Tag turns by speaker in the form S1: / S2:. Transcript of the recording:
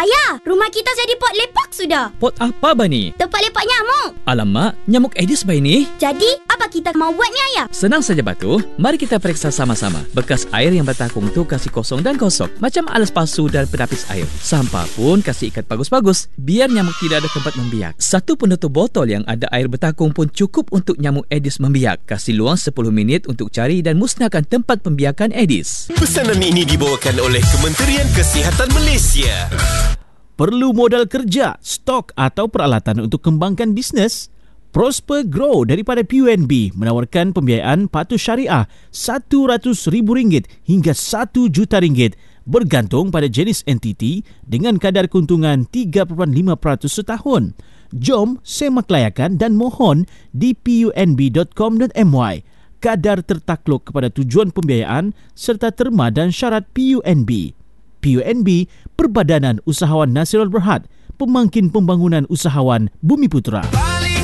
S1: Ayah, rumah kita jadi pot lepak sudah.
S2: Pot apa, Bani?
S1: Tempat lepak nyamuk.
S2: Alamak, nyamuk Aedes Bani.
S1: Jadi, apa kita mau buatnya, Ayah?
S2: Senang saja, Batu. Mari kita periksa sama-sama. Bekas air yang bertakung tu kasih kosong dan gosok. Macam alas palsu dan penapis air. Sampah pun kasih ikat bagus-bagus. Biar nyamuk tidak ada tempat membiak. Satu penutup botol yang ada air bertakung pun cukup untuk nyamuk Aedes membiak. Kasih luang 10 minit untuk cari dan musnahkan tempat pembiakan Aedes.
S3: Pesanan ini dibawakan oleh Kementerian Kesihatan Malaysia.
S4: Perlu modal kerja, stok atau peralatan untuk kembangkan bisnes? Prosper Grow daripada PUNB menawarkan pembiayaan patuh syariah RM100,000 hingga RM1 juta bergantung pada jenis entiti dengan kadar keuntungan 3.5% setahun. Jom semak layakan dan mohon di punb.com.my. Kadar tertakluk kepada tujuan pembiayaan serta terma dan syarat PUNB. PUNB, Perbadanan Usahawan Nasional Berhad, Pemangkin Pembangunan Usahawan Bumiputera.